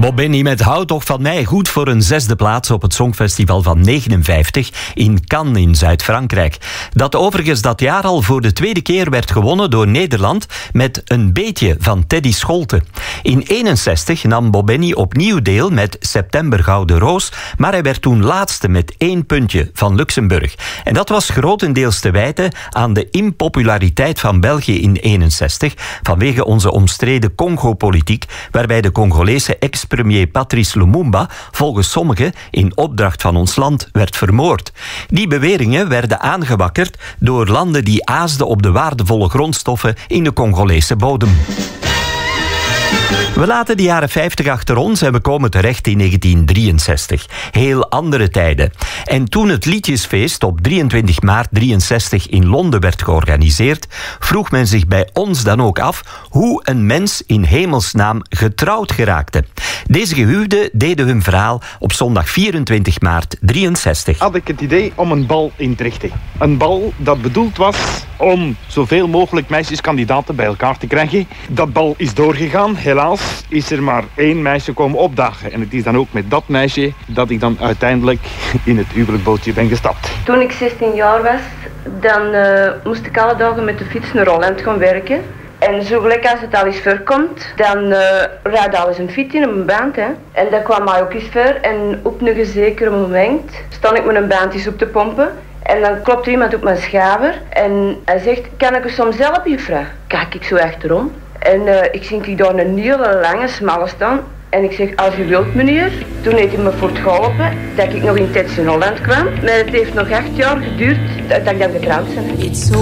Bob Benny met Houd toch van mij goed voor een 6e plaats op het Songfestival van 59 in Cannes in Zuid-Frankrijk. Dat overigens dat jaar al voor de 2e keer werd gewonnen door Nederland met Een beetje van Teddy Scholten. In 61 nam Bob Benny opnieuw deel met September Gouden Roos, maar hij werd toen laatste met 1 puntje van Luxemburg. En dat was grotendeels te wijten aan de impopulariteit van België in 61 vanwege onze omstreden Congo-politiek, waarbij de Congolese ex-premier Patrice Lumumba volgens sommigen in opdracht van ons land werd vermoord. Die beweringen werden aangewakkerd door landen die aasden op de waardevolle grondstoffen in de Congolese bodem. We laten de jaren 50 achter ons en we komen terecht in 1963. Heel andere tijden. En toen het Liedjesfeest op 23 maart 63 in Londen werd georganiseerd, vroeg men zich bij ons dan ook af hoe een mens in hemelsnaam getrouwd geraakte. Deze gehuwden deden hun verhaal op zondag 24 maart 63. Had ik het idee om een bal in te richten. Een bal dat bedoeld was om zoveel mogelijk meisjeskandidaten bij elkaar te krijgen. Dat bal is doorgegaan. Helaas is er maar 1 meisje komen opdagen. En het is dan ook met dat meisje dat ik dan uiteindelijk in het huwelijkbootje ben gestapt. Toen ik 16 jaar was, dan moest ik alle dagen met de fiets naar Holland gaan werken. En zo gelijk als het al eens voorkomt, dan rijd al eens een fiets in een band. Hè. En dat kwam mij ook eens voor. En op een zeker moment sta ik met een bandjes op te pompen. En dan klopt er iemand op mijn schaver. En hij zegt, kan ik u soms helpen, juffrouw? Kijk ik zo achterom. En ik zie daar een hele lange, smalle staan. En ik zeg, als u wilt meneer. Toen heeft hij me voor het geholpen dat ik nog in Tets in Holland kwam. Maar het heeft nog 8 jaar geduurd dat ik dan getrouwd ben.